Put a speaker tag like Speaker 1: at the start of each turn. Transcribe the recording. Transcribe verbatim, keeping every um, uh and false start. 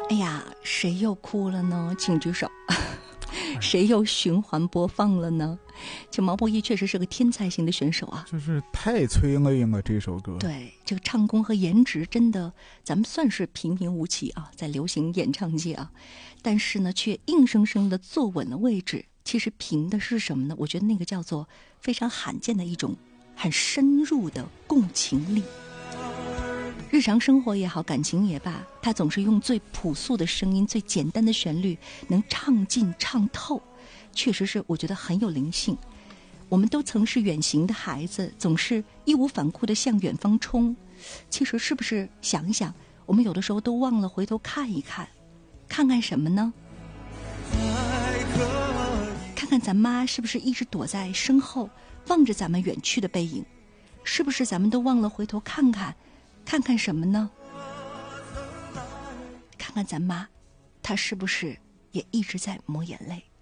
Speaker 1: 哎呀，谁又哭了呢？请举手。谁又循环播放了呢？这毛不易确实是个天才型的选手啊，
Speaker 2: 就是太催泪了这首歌。
Speaker 1: 对，这个唱功和颜值真的咱们算是平平无奇啊，在流行演唱界啊，但是呢却硬生生的坐稳了位置。其实凭的是什么呢？我觉得那个叫做非常罕见的一种很深入的共情力。日常生活也好，感情也罢，他总是用最朴素的声音，最简单的旋律，能唱尽唱透，确实是我觉得很有灵性。我们都曾是远行的孩子，总是义无反顾地向远方冲。其实是不是想一想，我们有的时候都忘了回头看一看，看看什么呢？看看咱妈是不是一直躲在身后，望着咱们远去的背影？是不是咱们都忘了回头看看？看看什么呢？看看咱妈，她是不是也一直在抹眼泪？